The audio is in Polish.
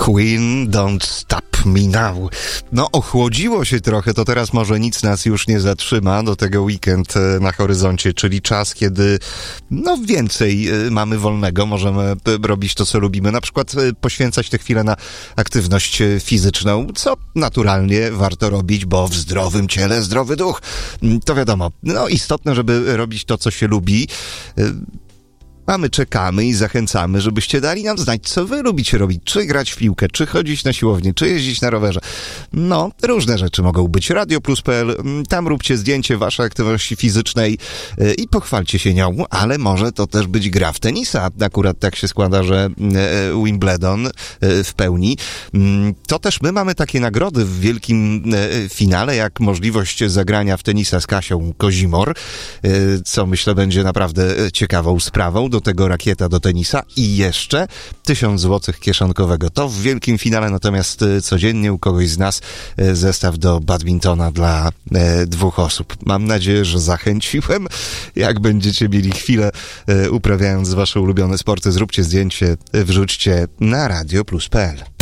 Queen, Don't Stop Me Now. No, ochłodziło się trochę, to teraz może nic nas już nie zatrzyma do tego weekend na horyzoncie, czyli czas, kiedy więcej mamy wolnego, możemy robić to, co lubimy, na przykład poświęcać tę chwilę na aktywność fizyczną, co naturalnie warto robić, bo w zdrowym ciele zdrowy duch. To wiadomo, istotne, żeby robić to, co się lubi. A my czekamy i zachęcamy, żebyście dali nam znać, co wy lubicie robić. Czy grać w piłkę, czy chodzić na siłownię, czy jeździć na rowerze. Różne rzeczy mogą być. radioplus.pl, tam róbcie zdjęcie waszej aktywności fizycznej i pochwalcie się nią, ale może to też być gra w tenisa. Akurat tak się składa, że Wimbledon w pełni. To też my mamy takie nagrody w wielkim finale, jak możliwość zagrania w tenisa z Kasią Kozimor, co myślę będzie naprawdę ciekawą sprawą. Do tego rakieta do tenisa i jeszcze 1000 złotych kieszonkowego. To w wielkim finale, natomiast codziennie u kogoś z nas zestaw do badmintona dla 2 osób. Mam nadzieję, że zachęciłem. Jak będziecie mieli chwilę uprawiając wasze ulubione sporty, zróbcie zdjęcie, wrzućcie na radioplus.pl.